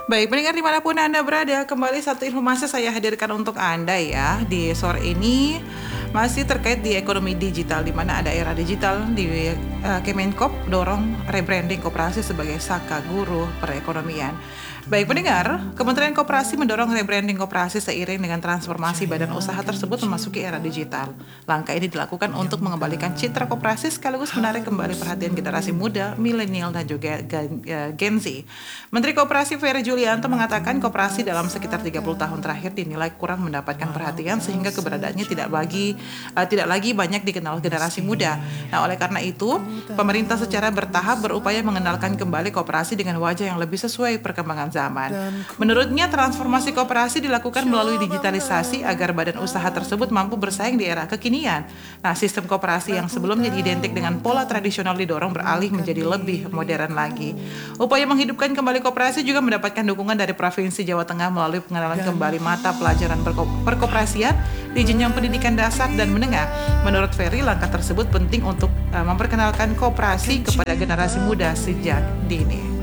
Baik, pendengar dimanapun Anda berada, kembali satu informasi saya hadirkan untuk Anda ya. Di sore ini masih terkait di ekonomi digital, di mana ada era digital di Kemenkop dorong rebranding koperasi sebagai saka guru perekonomian. Baik pendengar, Kementerian Koperasi mendorong rebranding koperasi seiring dengan transformasi badan usaha tersebut memasuki era digital. Langkah ini dilakukan untuk mengembalikan citra koperasi sekaligus menarik kembali perhatian generasi muda, milenial dan juga Gen Z. Menteri Koperasi Ferry Julianto mengatakan koperasi dalam sekitar 30 tahun terakhir dinilai kurang mendapatkan perhatian sehingga keberadaannya tidak lagi banyak dikenal generasi muda. Nah, oleh karena itu, pemerintah secara bertahap berupaya mengenalkan kembali koperasi dengan wajah yang lebih sesuai perkembangan zaman. Menurutnya, transformasi koperasi dilakukan melalui digitalisasi agar badan usaha tersebut mampu bersaing di era kekinian. Nah, sistem koperasi yang sebelumnya identik dengan pola tradisional didorong beralih menjadi lebih modern lagi. Upaya menghidupkan kembali koperasi juga mendapatkan dukungan dari Provinsi Jawa Tengah melalui pengenalan kembali mata pelajaran perkoperasian di jenjang pendidikan dasar dan menengah. Menurut Ferry, langkah tersebut penting untuk memperkenalkan koperasi kepada generasi muda sejak dini.